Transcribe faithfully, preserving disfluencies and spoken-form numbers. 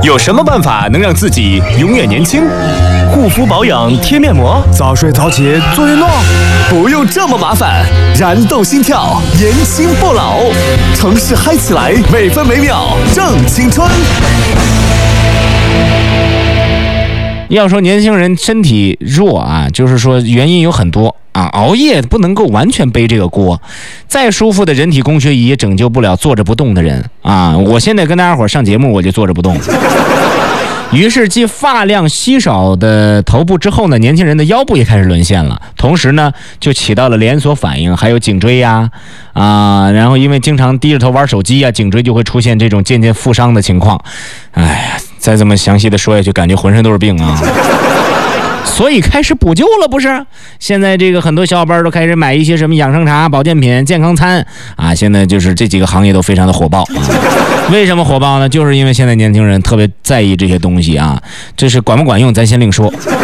有什么办法能让自己永远年轻？ 护肤保养贴面膜，早睡早起做运动， 不用这么麻烦，燃动心跳，年轻不老，城市嗨起来，每分每秒正青春。 要说年轻人身体弱啊，就是说原因有很多啊，熬夜不能够完全背这个锅，再舒服的人体工学仪也拯救不了坐着不动的人啊！我现在跟大家伙上节目，我就坐着不动。于是继发量稀少的头部之后呢，年轻人的腰部也开始沦陷了，同时呢就起到了连锁反应，还有颈椎呀 啊, 啊，然后因为经常低着头玩手机呀、啊，颈椎就会出现这种渐渐负伤的情况。哎呀，再这么详细的说下去，感觉浑身都是病啊。所以开始补救了，不是？现在这个很多小伙伴都开始买一些什么养生茶、保健品、健康餐啊，现在就是这几个行业都非常的火爆啊。为什么火爆呢？就是因为现在年轻人特别在意这些东西啊，这是管不管用咱先另说。